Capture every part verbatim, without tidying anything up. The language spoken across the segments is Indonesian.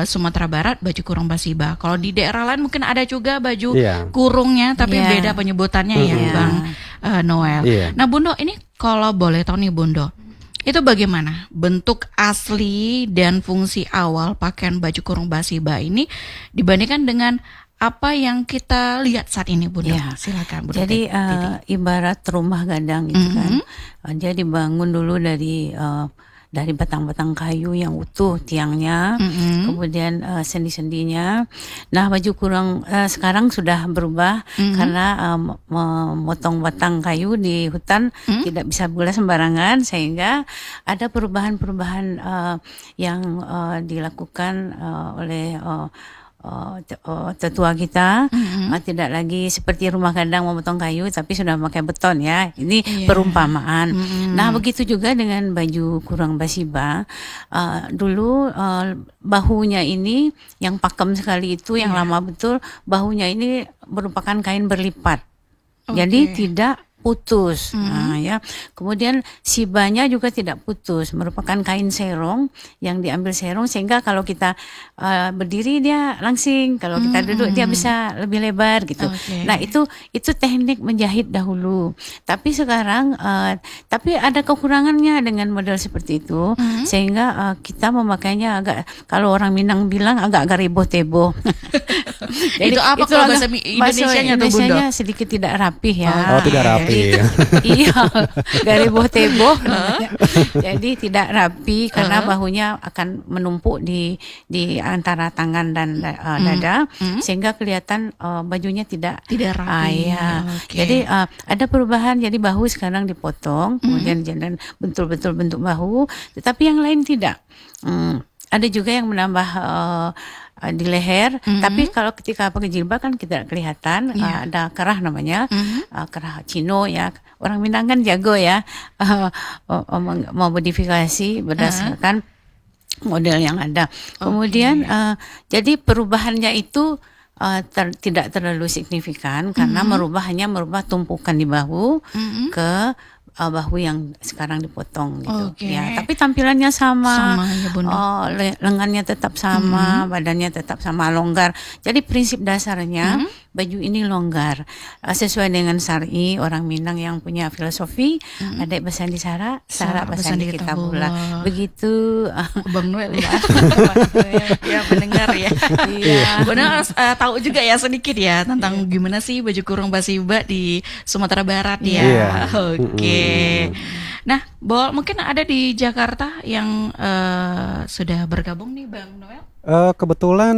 uh, Sumatera Barat baju kurung basiba. Kalau di daerah lain mungkin ada juga baju yeah. kurungnya, tapi yeah. beda penyebutannya mm-hmm. ya, Bang uh, Noel. Yeah. Nah, Bundo, ini kalau boleh tahu nih, Bundo, itu bagaimana bentuk asli dan fungsi awal pakaian baju kurung basiba ini dibandingkan dengan apa yang kita lihat saat ini, Bunda? Ya, silakan, Bunda. Jadi uh, ibarat rumah gadang gitu mm-hmm. kan. Uh, dia dibangun dulu dari uh, dari batang-batang kayu yang utuh tiangnya, mm-hmm. kemudian uh, sendi-sendinya. Nah, baju kurung uh, sekarang sudah berubah mm-hmm. karena uh, memotong batang kayu di hutan mm-hmm. tidak bisa pula sembarangan, sehingga ada perubahan-perubahan uh, yang uh, dilakukan uh, oleh uh, Uh, uh, tetua kita mm-hmm. uh, tidak lagi seperti rumah gadang memotong kayu, tapi sudah pakai beton ya. Ini yeah. perumpamaan. Mm-hmm. Nah, begitu juga dengan baju kurung basiba. Uh, dulu uh, bahunya ini yang pakem sekali itu, yang yeah. lama betul, bahunya ini merupakan kain berlipat. Okay. Jadi tidak putus, mm-hmm. nah, ya. Kemudian sibanya juga tidak putus, merupakan kain serong yang diambil serong, sehingga kalau kita uh, berdiri dia langsing, kalau kita mm-hmm. duduk dia bisa lebih lebar gitu. Okay. Nah, itu itu teknik menjahit dahulu. Tapi sekarang, uh, tapi ada kekurangannya dengan model seperti itu, mm-hmm. sehingga uh, kita memakainya agak, kalau orang Minang bilang agak garebo-tebo. Jadi, itu apa kalau bahasa Indonesianya tuh, Bunda? Sedikit tidak rapih ya. Oh, tidak rapi. Itu, iya, garebo-tebo namanya. Jadi tidak rapi karena uh-huh. bahunya akan menumpuk di di antara tangan dan uh, dada, mm-hmm. sehingga kelihatan uh, bajunya tidak tidak rapi. Uh, ya. Okay. Jadi uh, ada perubahan. Jadi bahu sekarang dipotong, mm-hmm. kemudian jalan betul-betul bentuk bahu, tetapi yang lain tidak. Hmm, ada juga yang menambah uh, di leher, mm-hmm. tapi kalau ketika pakai jilbab kan tidak kelihatan, yeah. uh, ada kerah namanya, mm-hmm. uh, kerah Cino ya, orang Minang kan jago ya, uh, uh, memodifikasi berdasarkan uh-huh. model yang ada. Okay. Kemudian uh, jadi perubahannya itu uh, ter, tidak terlalu signifikan karena mm-hmm. merubah hanya merubah tumpukan di bahu mm-hmm. ke Uh, bahu yang sekarang dipotong gitu. Okay. Ya, tapi tampilannya sama, sama ya, Bunda. Oh, le- lengannya tetap sama, mm-hmm. badannya tetap sama, longgar. Jadi prinsip dasarnya mm-hmm. baju ini longgar, uh, sesuai dengan syar'i orang Minang yang punya filosofi, mm-hmm. ada besan di sara, sara besan di kitabullah. Begitu, Bang Noel ya. Ya mendengar ya. Iya. Benar, uh, tahu juga ya sedikit ya tentang yeah. gimana sih baju kurung basiba di Sumatera Barat ya. Yeah. Oke. Okay. Nah, Bol, mungkin ada di Jakarta yang uh, sudah bergabung nih, Bang Noel? Uh, kebetulan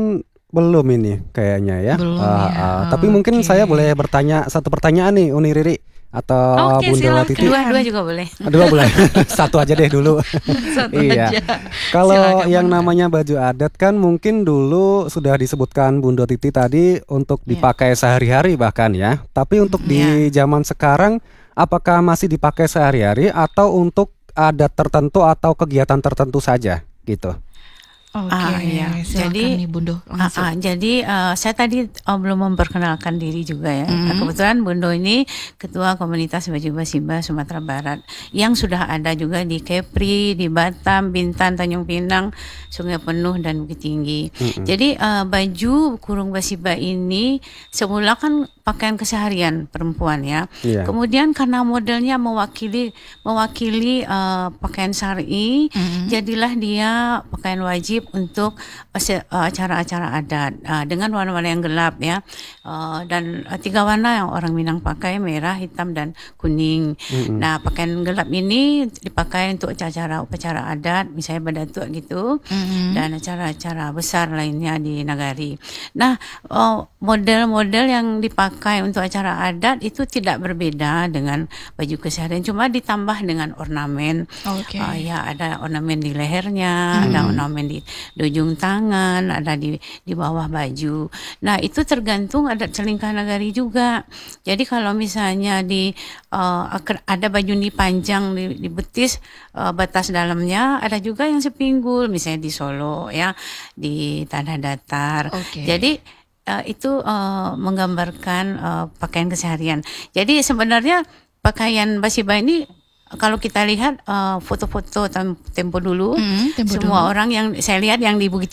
belum ini kayaknya ya. Belum uh, ya. Uh, tapi mungkin saya boleh bertanya satu pertanyaan nih, Uni Riri atau okay, Bunda Titi. Dua, dua juga boleh. Dua boleh. Satu aja deh dulu. Satu iya. aja. Kalau Silakan, yang Bunda. namanya baju adat kan mungkin dulu sudah disebutkan Bunda Titi tadi untuk dipakai yeah. sehari-hari bahkan ya. Tapi untuk yeah. di zaman sekarang apakah masih dipakai sehari-hari atau untuk adat tertentu atau kegiatan tertentu saja gitu? Oke, ah, ya. Jadi, nih Bundo. Ah, ah, jadi uh, saya tadi uh, belum memperkenalkan diri juga ya. Mm-hmm. Nah, kebetulan Bundo ini ketua komunitas baju basiba Sumatera Barat yang sudah ada juga di Kepri, di Batam, Bintan, Tanjung Pinang, Sungai Penuh dan Bukit Tinggi. Mm-hmm. Jadi uh, baju kurung basiba ini semula kan pakaian keseharian perempuan ya. Yeah. Kemudian karena modelnya mewakili mewakili uh, pakaian syar'i, mm-hmm. jadilah dia pakaian wajib untuk uh, acara-acara adat uh, dengan warna-warna yang gelap ya, uh, dan uh, tiga warna yang orang Minang pakai, merah, hitam dan kuning. Mm-hmm. Nah, pakaian gelap ini dipakai untuk acara-acara upacara adat, misalnya badatuk gitu, mm-hmm. dan acara-acara besar lainnya di nagari. Nah, uh, model-model yang dipakai untuk acara adat itu tidak berbeda dengan baju keseharian, cuma ditambah dengan ornamen. Okay. Uh, ya, ada ornamen di lehernya, mm-hmm. ada ornamen di di ujung tangan, ada di di bawah baju. Nah, itu tergantung adat selingkah nagari juga. Jadi kalau misalnya di uh, ada baju ni panjang di, di betis, uh, batas dalamnya, ada juga yang sepinggul, misalnya di Solo ya, di Tanah Datar. Okay. Jadi uh, itu uh, menggambarkan uh, pakaian keseharian. Jadi sebenarnya pakaian basiba ini kalau kita lihat uh, foto-foto tempo dulu, mm, tempo semua dulu. Orang yang saya lihat yang di Bukit